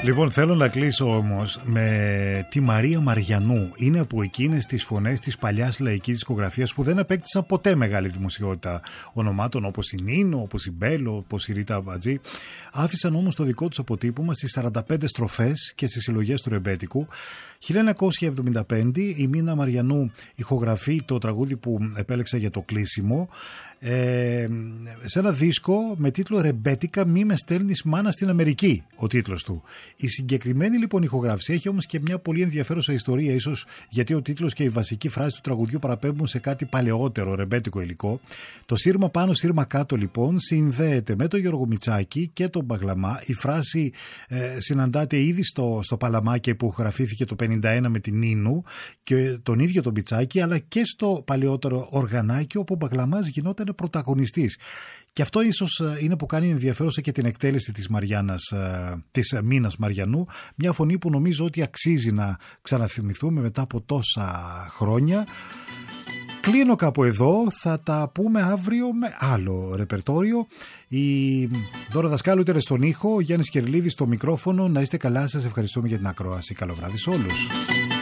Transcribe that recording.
Λοιπόν, θέλω να κλείσω όμως με τη Μαρία Μαριανού. Είναι από εκείνες τις φωνές της παλιάς λαϊκής δισκογραφίας που δεν απέκτησαν ποτέ μεγάλη δημοσιότητα. Ονομάτων όπως η Νίνο, όπως η Μπέλο, όπως η Ρίτα Μπατζή. Άφησαν όμως το δικό τους αποτύπωμα στις 45 στροφές και στις συλλογές του ρεμπέτικου. 1975 η Μίνα Μαριανού ηχογραφεί το τραγούδι που επέλεξα για το κλείσιμο σε ένα δίσκο με τίτλο «Ρεμπέτικα μη με στέλνεις μάνα στην Αμερική», ο τίτλος του. Η συγκεκριμένη λοιπόν ηχογραφία έχει όμως και μια πολύ ενδιαφέρουσα ιστορία, ίσως γιατί ο τίτλος και η βασική φράση του τραγουδιού παραπέμπουν σε κάτι παλαιότερο ρεμπέτικο υλικό. Το σύρμα πάνω σύρμα κάτω λοιπόν συνδέεται με τον Γιώργο Μητσάκη και τον Μπαγλαμά. Η φράση συναντάται ήδη στο Παλαμάκι που γραφήθηκε το 1951 με την Νίνου και τον ίδιο τον Μητσάκη, αλλά και στο παλαιότερο Οργανάκι όπου ο Μπαγλαμάς γινόταν πρωταγωνιστής. Και αυτό ίσως είναι που κάνει ενδιαφέρουσα και την εκτέλεση της Μίνας Μαριανού, μια φωνή που νομίζω ότι αξίζει να ξαναθυμηθούμε μετά από τόσα χρόνια. Κλείνω κάπου εδώ, θα τα πούμε αύριο με άλλο ρεπερτόριο. Η Δώρα Δασκάλου ήταν στον ήχο, ο Γιάννης Κερλίδης στο μικρόφωνο. Να είστε καλά, σας ευχαριστούμε για την ακρόαση. Καλό βράδυ σε όλους.